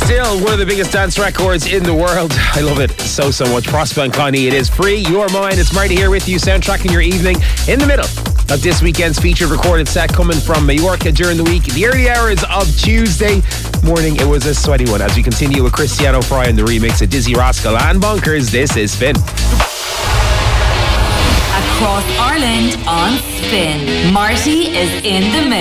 Still one of the biggest dance records in the world. I love it so much. Prosper and Connie, it is free. Your mind. It's Marty here with you, soundtracking your evening in the middle of this weekend's featured recorded set coming from Mallorca during the week. The early hours of Tuesday morning, it was a sweaty one as we continue with Cristiano Fry and the remix of Dizzy Rascal and Bonkers. This is Spin. Across Ireland on Spin. Marty is in the mix.